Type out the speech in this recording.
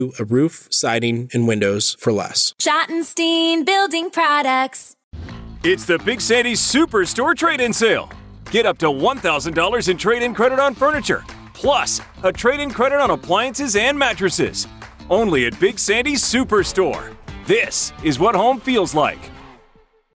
a roof, siding, and windows for less. Schottenstein Building Products. It's the Big Sandy Superstore trade-in sale. Get up to $1,000 in trade-in credit on furniture, plus a trade-in credit on appliances and mattresses. Only at Big Sandy Superstore. This is what home feels like.